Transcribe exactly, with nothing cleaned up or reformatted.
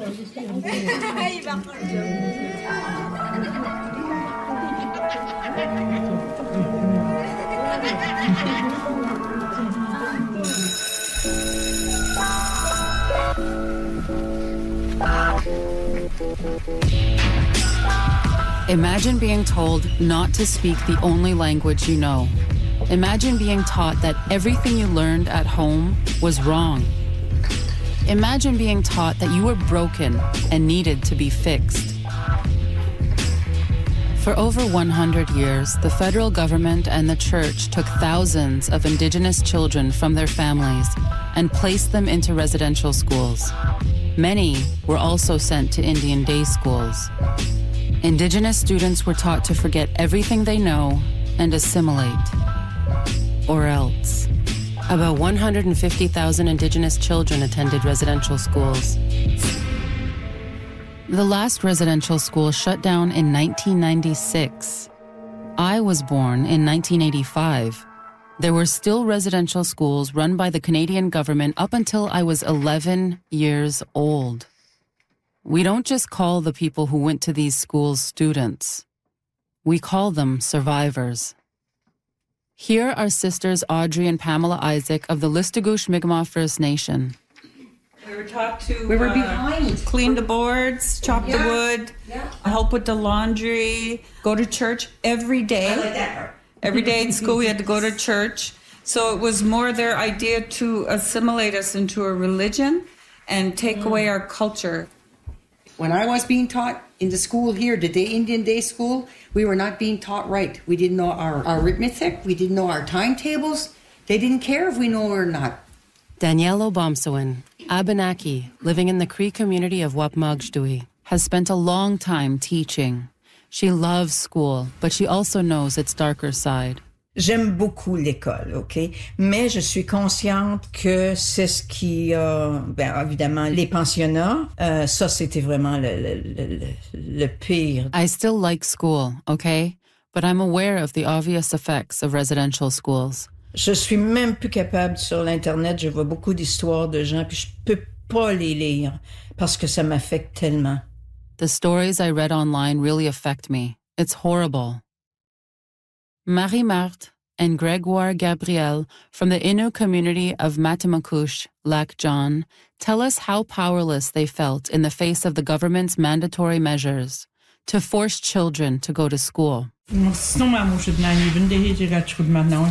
Imagine being told not to speak the only language you know. Imagine being taught that everything you learned at home was wrong. Imagine being taught that you were broken and needed to be fixed. For over one hundred years, the federal government and the church took thousands of indigenous children from their families and placed them into residential schools. Many were also sent to Indian day schools. Indigenous students were taught to forget everything they know and assimilate, or else. About one hundred fifty thousand Indigenous children attended residential schools. The last residential school shut down in nineteen ninety-six. I was born in nineteen eighty-five. There were still residential schools run by the Canadian government up until I was eleven years old. We don't just call the people who went to these schools students. We call them survivors. Here are sisters Audrey and Pamela Isaac of the Listugush Mi'kmaq First Nation. We were taught to we were uh, behind. clean the boards, chop yeah. the wood, yeah. help with the laundry, go to church every day. I like that part. Every day in school we had to go to church. So it was more their idea to assimilate us into a religion and take mm. away our culture. When I was being taught in the school here, the day Indian day school, we were not being taught right. We didn't know our, our arithmetic. We didn't know our timetables. They didn't care if we know or not. Danielle Obomsawin, Abenaki, living in the Cree community of Wapmagdui, has spent a long time teaching. She loves school, but she also knows its darker side. J'aime beaucoup l'école, OK? Mais je suis consciente que c'est ce qui a... Ben, évidemment, les pensionnats, euh, ça, c'était vraiment le, le, le, le pire. I still like school, okay? But I'm aware of the obvious effects of residential schools. Je suis même plus capable sur l'Internet. Je vois beaucoup d'histoires de gens, puis je peux pas les lire parce que ça m'affecte tellement. The stories I read online really affect me. It's horrible. Marie-Marthe and Grégoire Gabriel from the Innu community of Matimakush, Lac John, tell us how powerless they felt in the face of the government's mandatory measures to force children to go to school.